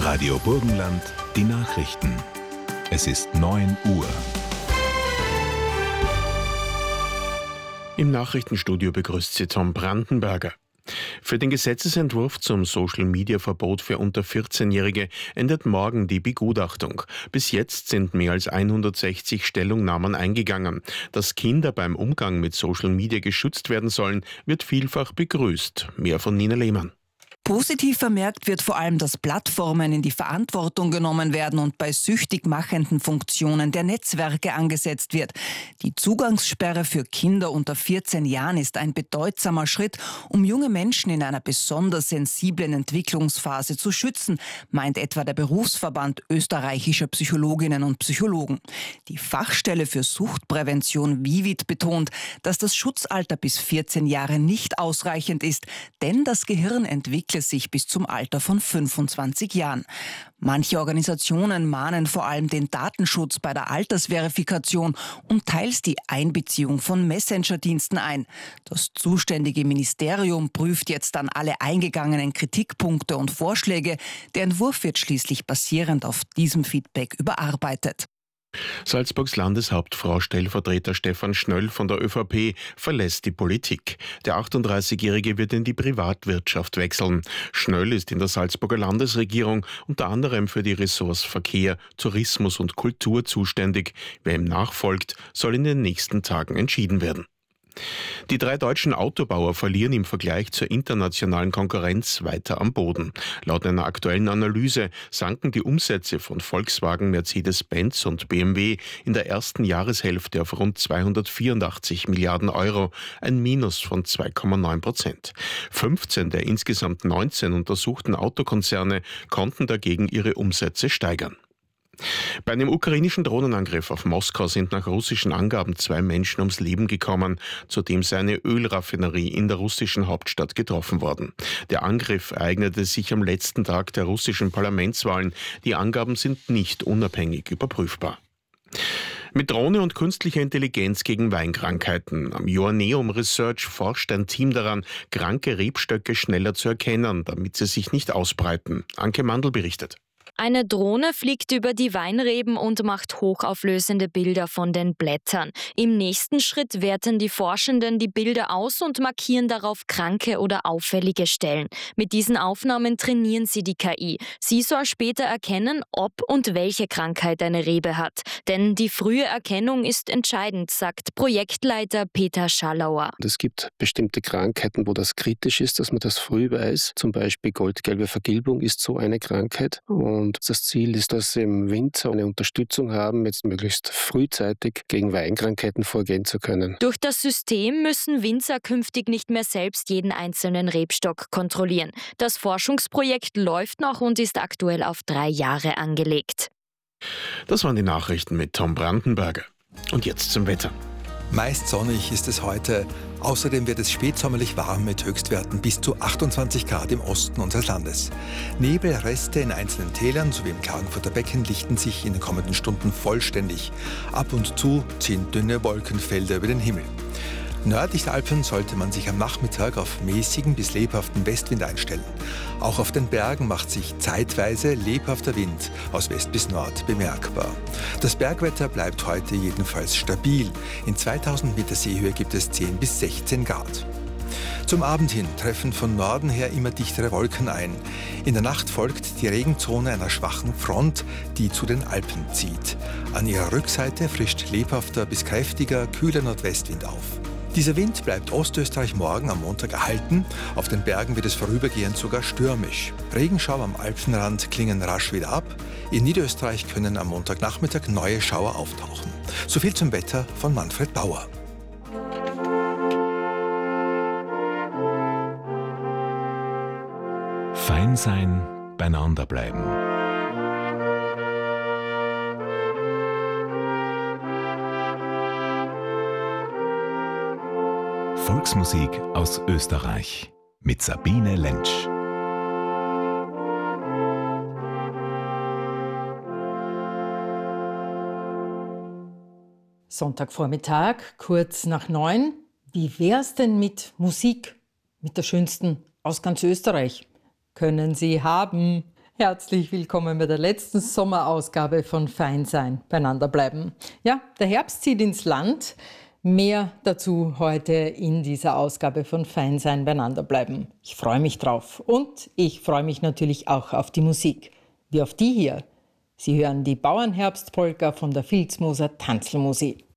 Radio Burgenland, die Nachrichten. Es ist 9 Uhr. Im Nachrichtenstudio begrüßt Sie Tom Brandenberger. Für den Gesetzesentwurf zum Social-Media-Verbot für unter 14-Jährige endet morgen die Begutachtung. Bis jetzt sind mehr als 160 Stellungnahmen eingegangen. Dass Kinder beim Umgang mit Social Media geschützt werden sollen, wird vielfach begrüßt. Mehr von Nina Lehmann. Positiv vermerkt wird vor allem, dass Plattformen in die Verantwortung genommen werden und bei süchtig machenden Funktionen der Netzwerke angesetzt wird. Die Zugangssperre für Kinder unter 14 Jahren ist ein bedeutsamer Schritt, um junge Menschen in einer besonders sensiblen Entwicklungsphase zu schützen, meint etwa der Berufsverband österreichischer Psychologinnen und Psychologen. Die Fachstelle für Suchtprävention VIVID betont, dass das Schutzalter bis 14 Jahre nicht ausreichend ist, denn das Gehirn entwickelt sich bis zum Alter von 25 Jahren. Manche Organisationen mahnen vor allem den Datenschutz bei der Altersverifikation und teils die Einbeziehung von Messenger-Diensten ein. Das zuständige Ministerium prüft jetzt dann alle eingegangenen Kritikpunkte und Vorschläge. Der Entwurf wird schließlich basierend auf diesem Feedback überarbeitet. Salzburgs Landeshauptfrau Stellvertreter Stefan Schnöll von der ÖVP verlässt die Politik. Der 38-Jährige wird in die Privatwirtschaft wechseln. Schnöll ist in der Salzburger Landesregierung unter anderem für die Ressorts Verkehr, Tourismus und Kultur zuständig. Wer ihm nachfolgt, soll in den nächsten Tagen entschieden werden. Die 3 deutschen Autobauer verlieren im Vergleich zur internationalen Konkurrenz weiter am Boden. Laut einer aktuellen Analyse sanken die Umsätze von Volkswagen, Mercedes-Benz und BMW in der ersten Jahreshälfte auf rund 284 Milliarden Euro, ein Minus von 2,9%. 15 der insgesamt 19 untersuchten Autokonzerne konnten dagegen ihre Umsätze steigern. Bei einem ukrainischen Drohnenangriff auf Moskau sind nach russischen Angaben 2 Menschen ums Leben gekommen. Zudem sei eine Ölraffinerie in der russischen Hauptstadt getroffen worden. Der Angriff ereignete sich am letzten Tag der russischen Parlamentswahlen. Die Angaben sind nicht unabhängig überprüfbar. Mit Drohne und künstlicher Intelligenz gegen Weinkrankheiten. Am Joanneum Research forscht ein Team daran, kranke Rebstöcke schneller zu erkennen, damit sie sich nicht ausbreiten. Anke Mandl berichtet. Eine Drohne fliegt über die Weinreben und macht hochauflösende Bilder von den Blättern. Im nächsten Schritt werten die Forschenden die Bilder aus und markieren darauf kranke oder auffällige Stellen. Mit diesen Aufnahmen trainieren sie die KI. Sie soll später erkennen, ob und welche Krankheit eine Rebe hat. Denn die frühe Erkennung ist entscheidend, sagt Projektleiter Peter Schallauer. Es gibt bestimmte Krankheiten, wo das kritisch ist, dass man das früh weiß. Zum Beispiel goldgelbe Vergilbung ist so eine Krankheit. Und das Ziel ist, dass wir im Winter eine Unterstützung haben, jetzt möglichst frühzeitig gegen Weinkrankheiten vorgehen zu können. Durch das System müssen Winzer künftig nicht mehr selbst jeden einzelnen Rebstock kontrollieren. Das Forschungsprojekt läuft noch und ist aktuell auf 3 Jahre angelegt. Das waren die Nachrichten mit Tom Brandenberger. Und jetzt zum Wetter. Meist sonnig ist es heute. Außerdem wird es spätsommerlich warm mit Höchstwerten bis zu 28 Grad im Osten unseres Landes. Nebelreste in einzelnen Tälern sowie im Klagenfurter Becken lichten sich in den kommenden Stunden vollständig. Ab und zu ziehen dünne Wolkenfelder über den Himmel. Nördlich der Alpen sollte man sich am Nachmittag auf mäßigen bis lebhaften Westwind einstellen. Auch auf den Bergen macht sich zeitweise lebhafter Wind aus West bis Nord bemerkbar. Das Bergwetter bleibt heute jedenfalls stabil. In 2000 Meter Seehöhe gibt es 10 bis 16 Grad. Zum Abend hin treffen von Norden her immer dichtere Wolken ein. In der Nacht folgt die Regenzone einer schwachen Front, die zu den Alpen zieht. An ihrer Rückseite frischt lebhafter bis kräftiger, kühler Nordwestwind auf. Dieser Wind bleibt Ostösterreich morgen am Montag erhalten. Auf den Bergen wird es vorübergehend sogar stürmisch. Regenschauer am Alpenrand klingen rasch wieder ab. In Niederösterreich können am Montagnachmittag neue Schauer auftauchen. So viel zum Wetter von Manfred Bauer. Fein sein, beieinander bleiben. Volksmusik aus Österreich mit Sabine Lentsch. Sonntagvormittag, kurz nach 9. Wie wär's denn mit Musik? Mit der schönsten aus ganz Österreich? Können Sie haben. Herzlich willkommen bei der letzten Sommerausgabe von Feinsein, beieinander bleiben. Ja, der Herbst zieht ins Land. Mehr dazu heute in dieser Ausgabe von Feinsein, beieinander bleiben. Ich freue mich drauf und ich freue mich natürlich auch auf die Musik. Wie auf die hier. Sie hören die Bauernherbstpolka von der Vilsmoser Tanzlmusik.